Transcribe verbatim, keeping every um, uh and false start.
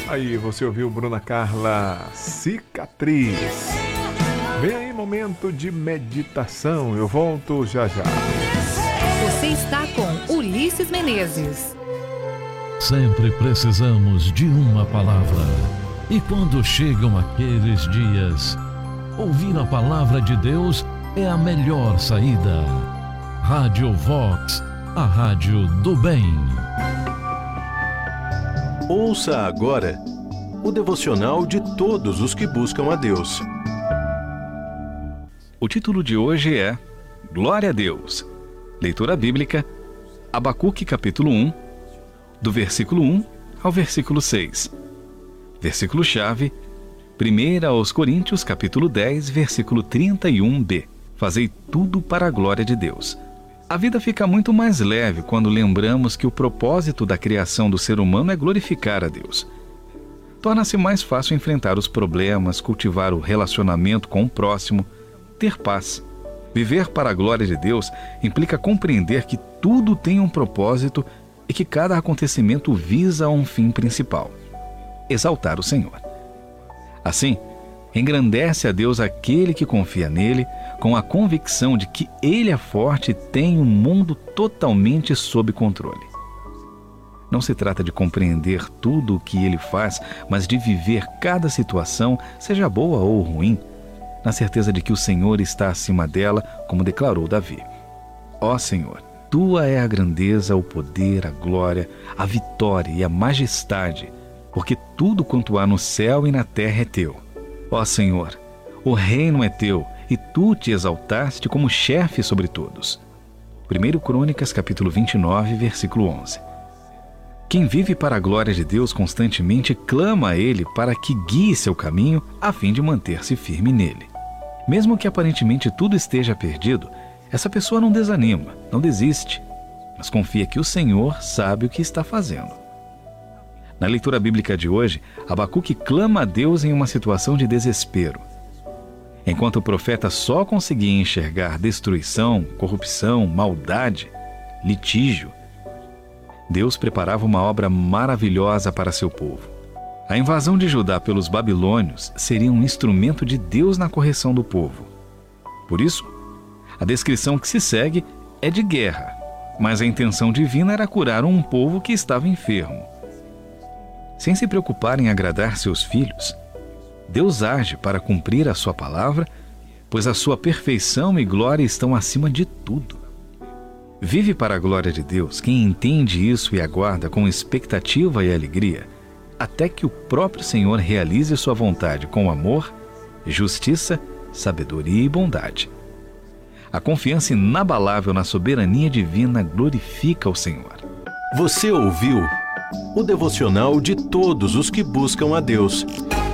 Aí você ouviu Bruna Carla, Cicatriz. Vem aí, momento de meditação. Eu volto já já. Você está com Ulisses Menezes. Sempre precisamos de uma palavra. E quando chegam aqueles dias, ouvir a palavra de Deus é a melhor saída. Rádio Vox, a rádio do bem. Ouça agora o devocional de todos os que buscam a Deus. O título de hoje é Glória a Deus. Leitura bíblica, Abacuque capítulo um, do versículo um ao versículo seis. Versículo-chave, primeira aos Coríntios capítulo dez, versículo trinta e um b. Fazei tudo para a glória de Deus. A vida fica muito mais leve quando lembramos que o propósito da criação do ser humano é glorificar a Deus. Torna-se mais fácil enfrentar os problemas, cultivar o relacionamento com o próximo, ter paz. Viver para a glória de Deus implica compreender que tudo tem um propósito e que cada acontecimento visa um fim principal: exaltar o Senhor. Assim, engrandece a Deus aquele que confia nele, com a convicção de que ele é forte e tem o mundo totalmente sob controle. Não se trata de compreender tudo o que ele faz, mas de viver cada situação, seja boa ou ruim, na certeza de que o Senhor está acima dela, como declarou Davi. Ó Senhor, tua é a grandeza, o poder, a glória, a vitória e a majestade, porque tudo quanto há no céu e na terra é teu. Ó Senhor, o reino é teu, e tu te exaltaste como chefe sobre todos. primeira Crônicas, capítulo vinte e nove, versículo onze. Quem vive para a glória de Deus constantemente clama a Ele para que guie seu caminho a fim de manter-se firme nele. Mesmo que aparentemente tudo esteja perdido, essa pessoa não desanima, não desiste, mas confia que o Senhor sabe o que está fazendo. Na leitura bíblica de hoje, Abacuque clama a Deus em uma situação de desespero. Enquanto o profeta só conseguia enxergar destruição, corrupção, maldade, litígio, Deus preparava uma obra maravilhosa para seu povo. A invasão de Judá pelos babilônios seria um instrumento de Deus na correção do povo. Por isso, a descrição que se segue é de guerra, mas a intenção divina era curar um povo que estava enfermo. Sem se preocupar em agradar seus filhos, Deus age para cumprir a sua palavra, pois a sua perfeição e glória estão acima de tudo. Vive para a glória de Deus quem entende isso e aguarda com expectativa e alegria, até que o próprio Senhor realize sua vontade com amor, justiça, sabedoria e bondade. A confiança inabalável na soberania divina glorifica o Senhor. Você ouviu o devocional de todos os que buscam a Deus.